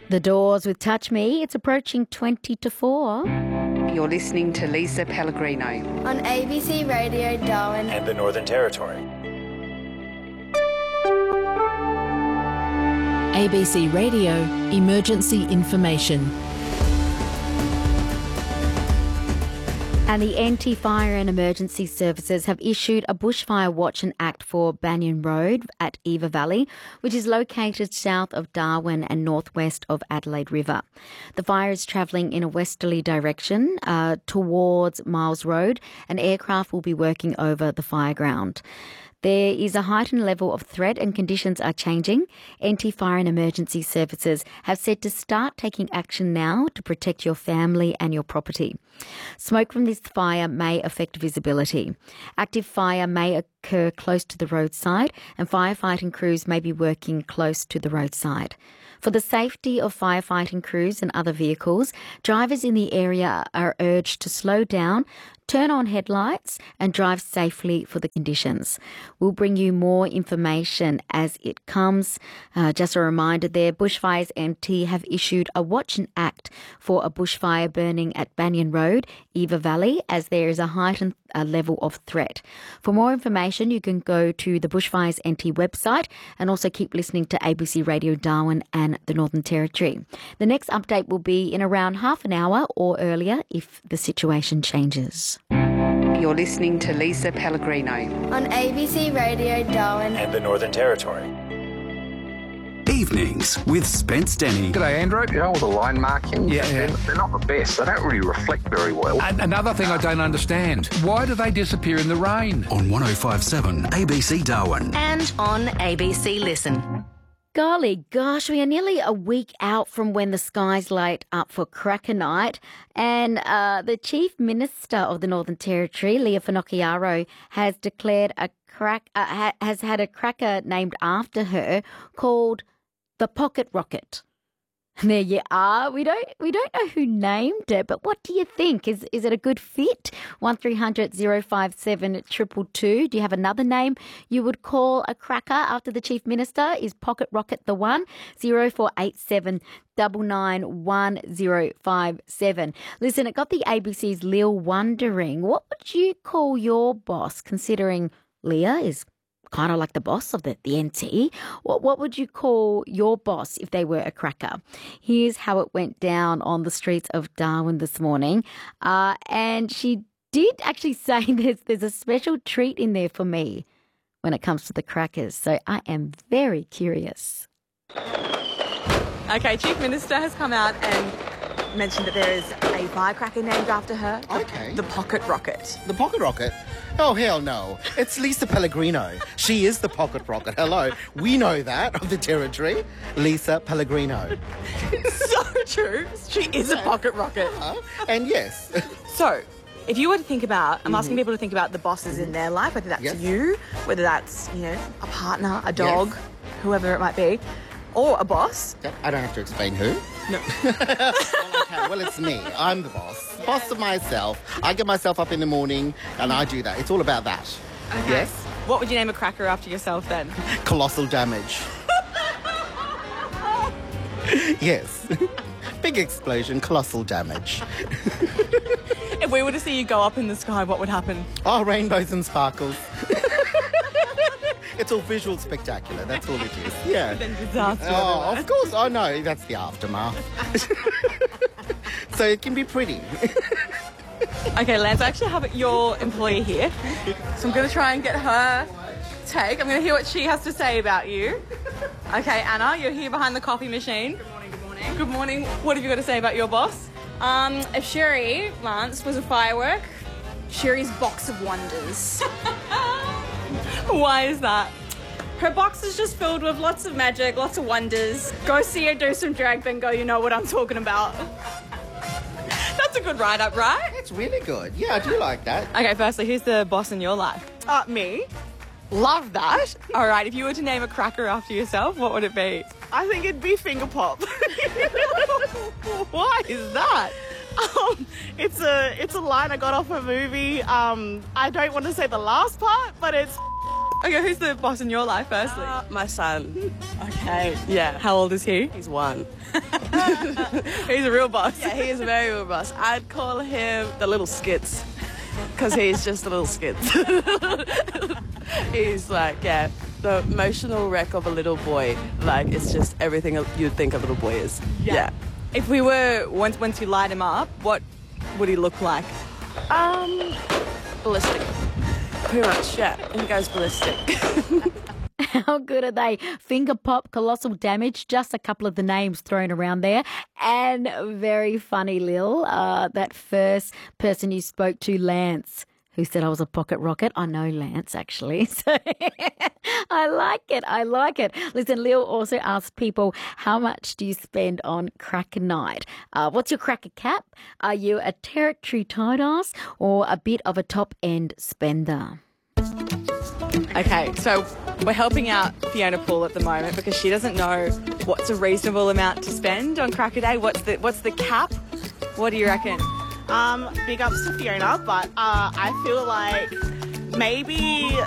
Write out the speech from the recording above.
The Doors with Touch Me. It's approaching 20 to 4. You're listening to Lisa Pellegrino on ABC Radio Darwin and the Northern Territory. ABC Radio Emergency Information. And the NT Fire and Emergency Services have issued a bushfire watch and act for Banyan Road at Eva Valley, which is located south of Darwin and northwest of Adelaide River. The fire is travelling in a westerly direction towards Miles Road, and aircraft will be working over the fire ground. There is a heightened level of threat and conditions are changing. NT Fire and Emergency Services have said to start taking action now to protect your family and your property. Smoke from this fire may affect visibility. Active fire may occur close to the roadside, and firefighting crews may be working close to the roadside. For the safety of firefighting crews and other vehicles, drivers in the area are urged to slow down, turn on headlights and drive safely for the conditions. We'll bring you more information as it comes. Just a reminder there, Bushfires MT have issued a watch and act for a bushfire burning at Banyan Road, Eva Valley, as there is a heightened level of threat. For more information, you can go to the Bushfires NT website and also keep listening to ABC Radio Darwin and the Northern Territory. The next update will be in around half an hour or earlier if the situation changes. You're listening to Lisa Pellegrino on ABC Radio Darwin and the Northern Territory. Evenings with Spence Denny. G'day, Andrew. You know, all the line markings, Yeah. they're not the best. They don't really reflect very well. Another thing I don't understand. Why do they disappear in the rain? On 105.7 ABC Darwin. And on ABC Listen. Golly gosh, we are nearly a week out from when the skies light up for Cracker Night, and the Chief Minister of the Northern Territory, Leah Finocchiaro, has declared has had a cracker named after her called the Pocket Rocket. There you are. We don't know who named it, but what do you think? Is it a good fit? 1300 057 222. Do you have another name you would call a cracker after the Chief Minister? Is Pocket Rocket the one? 0487 991057. Listen, it got the ABC's Lil wondering, what would you call your boss, considering Leah is kind of like the boss of the NT. What would you call your boss if they were a cracker? Here's how it went down on the streets of Darwin this morning. And she did actually say there's a special treat in there for me when it comes to the crackers. So I am very curious. Okay, Chief Minister has come out and mentioned that there is a firecracker named after her. Okay. The Pocket Rocket. The Pocket Rocket? Oh, hell no. It's Lisa Pellegrino. She is the Pocket Rocket. Hello. We know that of the Territory. Lisa Pellegrino. So true. She is a Pocket Rocket. And yes. So, if you were to think about, I'm asking people to think about the bosses in their life, whether that's you, whether that's, a partner, a dog, whoever it might be, or a boss. I don't have to explain who. No. Well, it's me. I'm the boss. Boss of myself. I get myself up in the morning and I do that. It's all about that. Okay. Yes? What would you name a cracker after yourself then? Colossal Damage. Yes. Big explosion, colossal damage. If we were to see you go up in the sky, what would happen? Oh, rainbows and sparkles. It's all visual spectacular, that's all it is. Yeah. Then disaster. Oh, everywhere. of course. Oh, no, that's the aftermath. So it can be pretty. Okay, Lance, I actually have your employee here. So I'm going to try and get her take. I'm going to hear what she has to say about you. Okay, Anna, you're here behind the coffee machine. Good morning, good morning. Good morning. What have you got to say about your boss? If Sherry, Lance, was a firework, Sherry's box of wonders. Why is that? Her box is just filled with lots of magic, lots of wonders. Go see her do some drag bingo, you know what I'm talking about. That's a good write-up, right? It's really good. Yeah, I do like that. Okay, firstly, who's the boss in your life? Me. Love that. All right, if you were to name a cracker after yourself, what would it be? I think it'd be Finger Pop. Why is that? It's a line I got off a movie. I don't want to say the last part, but it's... Okay, who's the boss in your life, firstly? My son. Okay, yeah. How old is he? He's 1. He's a real boss. Yeah, he is a very real boss. I'd call him the little skits, because he's just a little skits. He's like, yeah, the emotional wreck of a little boy. Like, it's just everything you'd think a little boy is. Yeah. If we were, once you light him up, what would he look like? Ballistic. Pretty much, yeah. He goes ballistic. How good are they? Finger pop, colossal damage, just a couple of the names thrown around there. And very funny, Lil, that first person you spoke to, Lance, who said I was a pocket rocket. I know Lance, actually. So I like it. Listen, Lil also asked people, how much do you spend on cracker night? What's your cracker cap? Are you a territory tight ass or a bit of a top-end spender? Okay, so we're helping out Fiona Poole at the moment because she doesn't know what's a reasonable amount to spend on Cracker Day. What's the cap? What do you reckon? Big ups to Fiona, but I feel like maybe